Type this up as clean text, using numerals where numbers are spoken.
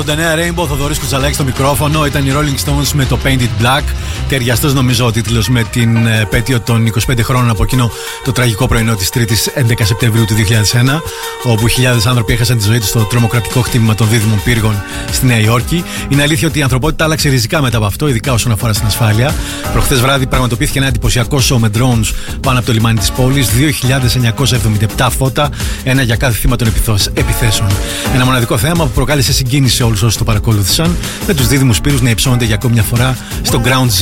89 Rainbow, Θοδωρής Κουτσαλάκης στο μικρόφωνο. Ήταν οι Rolling Stones με το Painted Black. Ταιριαστός νομίζω ο τίτλος με την επέτειο των 25 χρόνων από εκείνο το τραγικό πρωινό της 3ης 11 Σεπτεμβρίου του 2001, όπου χιλιάδες άνθρωποι έχασαν τη ζωή τους στο τρομοκρατικό χτύπημα των δίδυμων πύργων στη Νέα Υόρκη. Είναι αλήθεια ότι η ανθρωπότητα άλλαξε ριζικά μετά από αυτό, ειδικά όσον αφορά στην ασφάλεια. Προχθές βράδυ πραγματοποιήθηκε ένα εντυπωσιακό show με drones πάνω από το λιμάνι της πόλης. 2.977 φώτα, ένα για κάθε θύμα των επιθέσεων. Ένα μοναδικό θέαμα που προκάλεσε συγκίνηση σε όλους όσους το παρακολούθησαν, με τους δίδυμους πύρους να υψώνονται για ακόμη μια φορά στο Ground